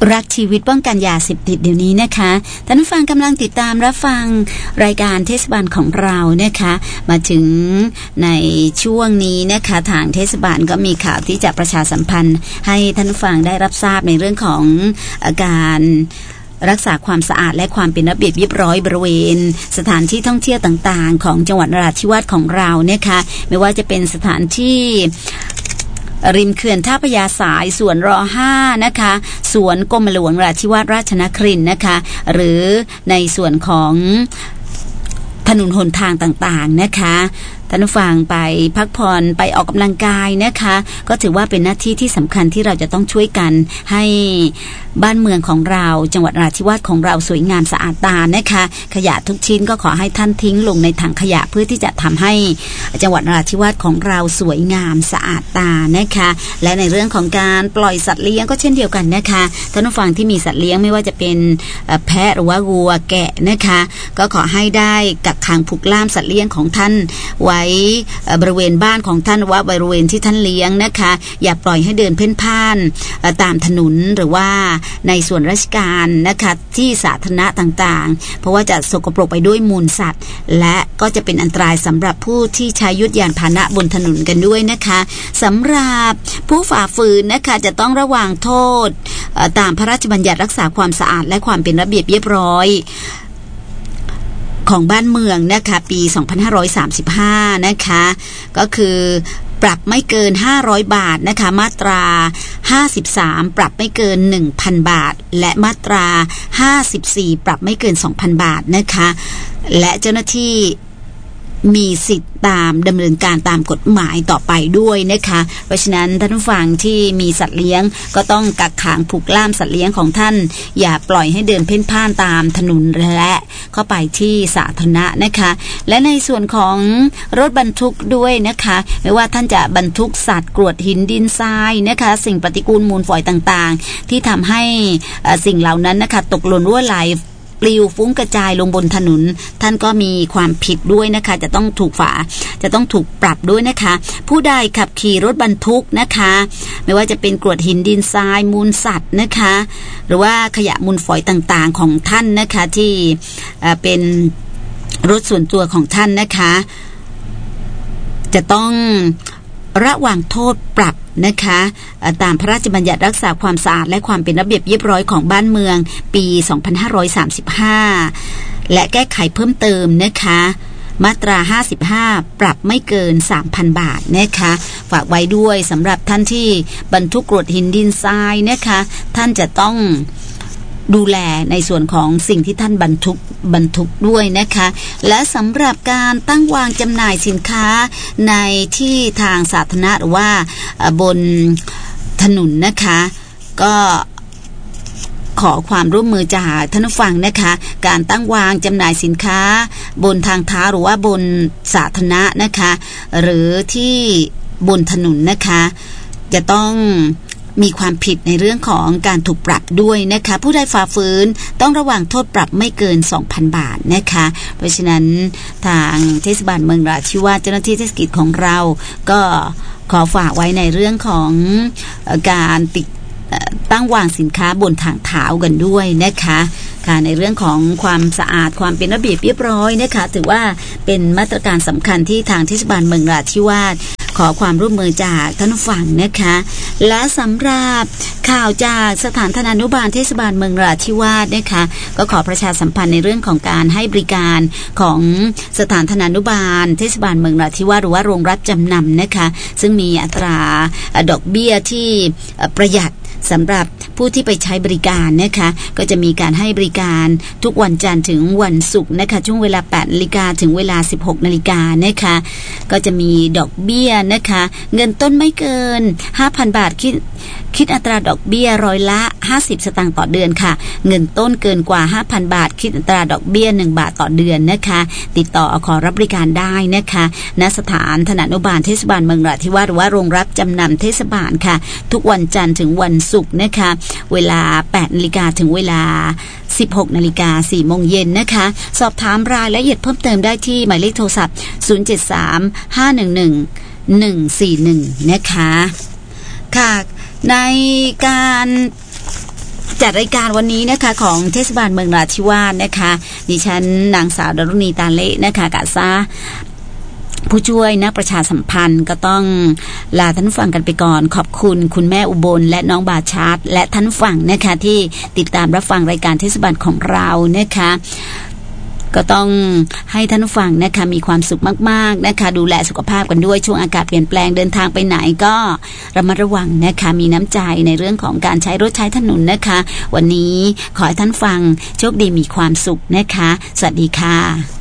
รักชีวิตป้องกันยาเสพติดเดี๋ยวนี้นะคะท่านผู้ฟังกำลังติดตามรับฟังรายการเทศบาลของเรานะคะมาถึงในช่วงนี้นะคะทางเทศบาลก็มีข่าวที่จะประชาสัมพันธ์ให้ท่านผู้ฟังได้รับทราบในเรื่องของการรักษาความสะอาดและความเป็นระเบียบเรียบร้อยบริเวณสถานที่ท่องเที่ยวต่างๆของจังหวัดนราธิวาสของเรานะคะไม่ว่าจะเป็นสถานที่ริมเขื่อนท่าพระยาสายสวนร.5 นะคะสวนกรมหลวงนราธิวาสราชนครินทร์นะคะหรือในส่วนของถนนหนทางต่างๆนะคะท่านผู้ฟังไปพักผ่อนไปออกกำลังกายนะคะก็ถือว่าเป็นหน้าที่ที่สำคัญที่เราจะต้องช่วยกันให้บ้านเมืองของเราจังหวัดนราธิวาสของเราสวยงามสะอาดตานะคะขยะทุกชิ้นก็ขอให้ท่านทิ้งลงในถังขยะเพื่อที่จะทำให้จังหวัดนราธิวาสของเราสวยงามสะอาดตานะคะและในเรื่องของการปล่อยสัตว์เลี้ยงก็เช่นเดียวกันนะคะท่านผู้ฟังที่มีสัตว์เลี้ยงไม่ว่าจะเป็นแพะหรือว่าวัวแกะนะคะก็ขอให้ได้กักขังผูกล่ามสัตว์เลี้ยงของท่านไว้บริเวณบ้านของท่านว่าบริเวณที่ท่านเลี้ยงนะคะอย่าปล่อยให้เดินเพ่นพ่านตามถนนหรือว่าในส่วนราชการนะคะที่สาธารณะต่างๆเพราะว่าจะสกปรกไปด้วยมูลสัตว์และก็จะเป็นอันตรายสำหรับผู้ที่ใช้ยุทธยานพาหนะบนถนนกันด้วยนะคะสำหรับผู้ฝ่าฝืนนะคะจะต้องระวังโทษตามพระราชบัญญัติรักษาความสะอาดและความเป็นระเบียบเรียบร้อยของบ้านเมืองนะคะปี 2535 นะคะก็คือปรับไม่เกิน500บาทนะคะมาตรา53ปรับไม่เกิน 1,000 บาทและมาตรา54ปรับไม่เกิน 2,000 บาทนะคะและเจ้าหน้าที่มีสิทธิ์ตามดำเนินการตามกฎหมายต่อไปด้วยนะคะเพราะฉะนั้นท่านผู้ฟังที่มีสัตว์เลี้ยงก็ต้องกักขังผูกล่ามสัตว์เลี้ยงของท่านอย่าปล่อยให้เดินเพ่นพ่านตามถนนและเข้าไปที่สาธารณะนะคะและในส่วนของรถบรรทุกด้วยนะคะไม่ว่าท่านจะบรรทุกสัตว์กรวดหินดินทรายนะคะสิ่งปฏิกูลมูลฝอยต่างๆที่ทำให้สิ่งเหล่านั้นนะคะตกหล่นรั่วไหลปลิวฟุ้งกระจายลงบนถนนท่านก็มีความผิดด้วยนะคะจะต้องถูกปรับด้วยนะคะผู้ใดขับขี่รถบรรทุกนะคะไม่ว่าจะเป็นกรวดหินดินทรายมูลสัตว์นะคะหรือว่าขยะมูลฝอยต่างๆของท่านนะคะที่เป็นรถส่วนตัวของท่านนะคะจะต้องระวังโทษปรับนะคะตามพระราชบัญญัติรักษาความสะอาดและความเป็นระเบียบเรียบร้อยของบ้านเมืองปี 2535 และแก้ไขเพิ่มเติมนะคะมาตรา55ปรับไม่เกิน 3,000 บาทนะคะฝากไว้ด้วยสำหรับท่านที่บรรทุกกรวดหินดินทรายนะคะท่านจะต้องดูแลในส่วนของสิ่งที่ท่านบรรทุกด้วยนะคะและสำหรับการตั้งวางจำหน่ายสินค้าในที่ทางสาธารณะหรือว่าบนถนนนะคะก็ขอความร่วมมือจากท่านผู้ฟังนะคะการตั้งวางจำหน่ายสินค้าบนทางเท้าหรือว่าบนสาธารณะนะคะหรือที่บนถนนนะคะจะต้องมีความผิดในเรื่องของการถูกปรับด้วยนะคะผู้ใดฝ่าฝืนต้องระวังโทษปรับไม่เกิน 2,000 บาทนะคะเพราะฉะนั้นทางเทศบาลเมืองนราธิวาสเจ้าหน้าที่เทศกิจของเราก็ขอฝากไว้ในเรื่องของการติดตั้งวางสินค้าบนทางเท้ากันด้วยนะคะในเรื่องของความสะอาดความเป็นระเบียบเรียบร้อยนะคะถือว่าเป็นมาตรการสำคัญที่ทางเทศบาลเมืองนราธิวาสขอความร่วมมือจากท่านผู้ฟังนะคะและสำหรับข่าวจากสถานธนานุบาลเทศบาลเมืองนราธิวาสนะคะก็ขอประชาสัมพันธ์ในเรื่องของการให้บริการของสถานธนานุบาลเทศบาลเมืองนราธิวาสหรือว่าโรงรับจำนำนะคะซึ่งมีอัตราดอกเบี้ยที่ประหยัดสำหรับผู้ที่ไปใช้บริการนะคะก็จะมีการให้บริการทุกวันจันทร์ถึงวันศุกร์นะคะช่วงเวลา 8:00 นถึงเวลา 16:00 นนะคะก็จะมีดอกเบี้ยนะคะเงินต้นไม่เกิน 5,000 บาทคิดอัตราดอกเบี้ยร้อยละ50สตางค์ต่อเดือนค่ะเงินต้นเกินกว่า 5,000 บาทคิดอัตราดอกเบี้ย1บาทต่อเดือนนะคะติดต่อขอรับบริการได้นะคะณสถานธนานุบาลเทศบาลเมืองนราธิวาสหรือว่าโรงรับจำนำเทศบาลค่ะทุกวันจันทร์ถึงวันศุกร์นะคะเวลา 8:00 นถึงเวลา 16:00 น4 โมงเย็นนะคะสอบถามรายละเอียดเพิ่มเติมได้ที่หมายเลขโทรศัพท์073-511-141นะคะค่ะในการจัดรายการวันนี้นะคะของเทศบาลเมืองนราธิวาสนะคะดิฉันนางสาวดรุณีตาเละนะคะกะซาผู้ช่วยนักประชาสัมพันธ์ก็ต้องลาท่านฟังกันไปก่อนขอบคุณคุณแม่อุบลและน้องบาชาร์ตและท่านฟังนะคะที่ติดตามรับฟังรายการเทศบาลของเรานะคะก็ต้องให้ท่านฟังนะคะมีความสุขมากๆนะคะดูแลสุขภาพกันด้วยช่วงอากาศเปลี่ยนแปลงเดินทางไปไหนก็ระมัดระวังนะคะมีน้ำใจในเรื่องของการใช้รถใช้ถนนนะคะวันนี้ขอให้ท่านฟังโชคดีมีความสุขนะคะสวัสดีค่ะ